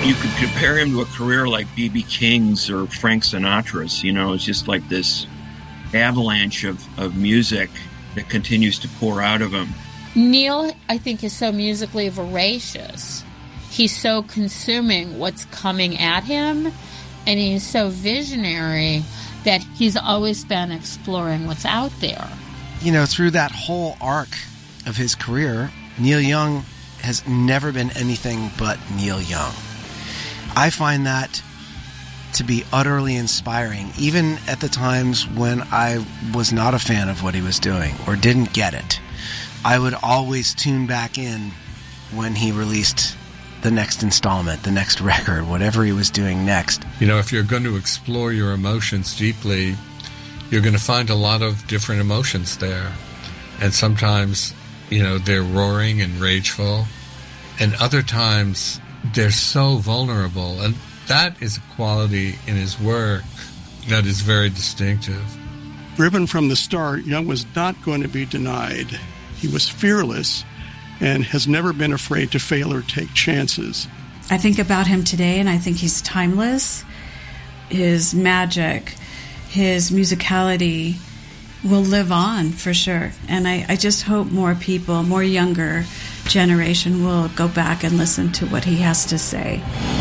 You could compare him to a career like B.B. King's or Frank Sinatra's. It's just like this avalanche of music that continues to pour out of him. Neil, I think, is so musically voracious. He's so consuming what's coming at him, and he's so visionary that he's always been exploring what's out there. Through that whole arc of his career, Neil Young has never been anything but Neil Young. I find that to be utterly inspiring, even at the times when I was not a fan of what he was doing or didn't get it. I would always tune back in when he released the next installment, the next record, whatever he was doing next. If you're going to explore your emotions deeply, you're going to find a lot of different emotions there. And sometimes, they're roaring and rageful. And other times, they're so vulnerable. And that is a quality in his work that is very distinctive. Driven from the start, Young was not going to be denied. He was fearless and has never been afraid to fail or take chances. I think about him today, and I think he's timeless. His magic, his musicality will live on for sure. And I just hope more people, more younger generation will go back and listen to what he has to say.